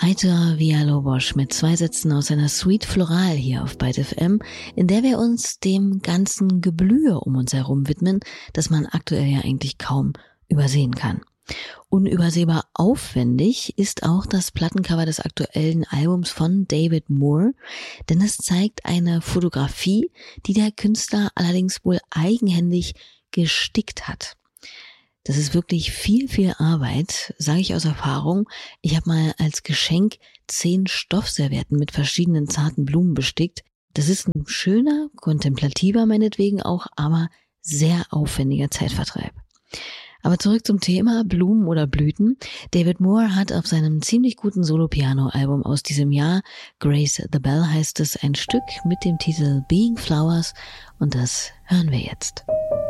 Heitor Villalobos mit 2 Sätzen aus seiner Suite Floral hier auf Byte FM, in der wir uns dem ganzen Geblühe um uns herum widmen, das man aktuell ja eigentlich kaum übersehen kann. Unübersehbar aufwendig ist auch das Plattencover des aktuellen Albums von David Moore, denn es zeigt eine Fotografie, die der Künstler allerdings wohl eigenhändig gestickt hat. Das ist wirklich viel Arbeit, sage ich aus Erfahrung. Ich habe mal als Geschenk 10 Stoffservietten mit verschiedenen zarten Blumen bestickt. Das ist ein schöner, kontemplativer meinetwegen auch, aber sehr aufwendiger Zeitvertreib. Aber zurück zum Thema Blumen oder Blüten. David Moore hat auf seinem ziemlich guten Solo-Piano-Album aus diesem Jahr, Grace the Bell heißt es, ein Stück mit dem Titel Being Flowers und das hören wir jetzt.